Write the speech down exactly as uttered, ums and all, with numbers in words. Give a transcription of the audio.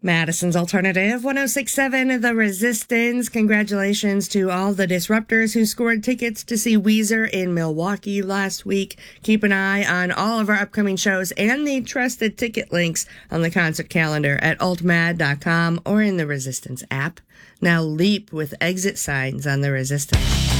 Madison's Alternative, one oh six point seven The Resistance. Congratulations to all the disruptors who scored tickets to see Weezer in Milwaukee last week. Keep an eye on all of our upcoming shows and the trusted ticket links on the concert calendar at alt mad dot com or in the Resistance app. Now leap with Exit Signs on The Resistance.